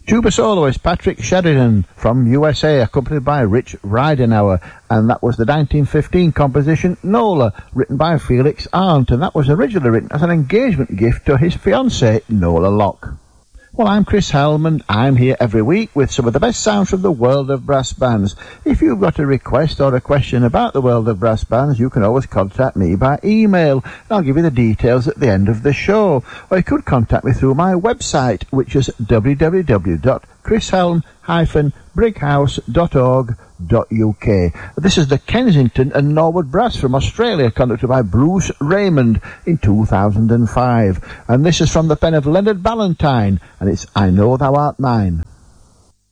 Tuba soloist Patrick Sheridan from USA, accompanied by Rich Ridenauer, and that was the 1915 composition Nola, written by Felix Arndt, and that was originally written as an engagement gift to his fiancée, Nola Locke. Well, I'm Chris Helm, and I'm here every week with some of the best sounds from the world of brass bands. If you've got a request or a question about the world of brass bands, you can always contact me by email. I'll give you the details at the end of the show. Or you could contact me through my website, which is www.chrishelm-brighouse.org.uk. This is the Kensington and Norwood Brass from Australia, conducted by Bruce Raymond in 2005. And this is from the pen of Leonard Ballantyne, and it's I Know Thou Art Mine.